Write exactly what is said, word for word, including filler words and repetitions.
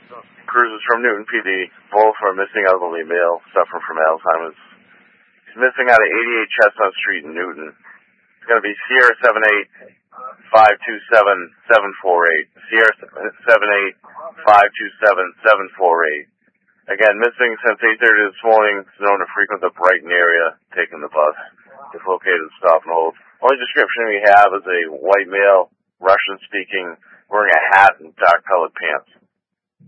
Cruisers from Newton P D, both are missing elderly male suffering from Alzheimer's. He's missing out of eighty-eight Chestnut Street in Newton. It's going to be Sierra seven eight five two seven seven four eight. Sierra seven eight five two seven seven four eight. Again, missing since eight thirty this morning. It's known to frequent the Brighton area, taking the bus. It's located at Stop and Hold. Only description we have is a white male, Russian-speaking, wearing a hat and dark-colored pants.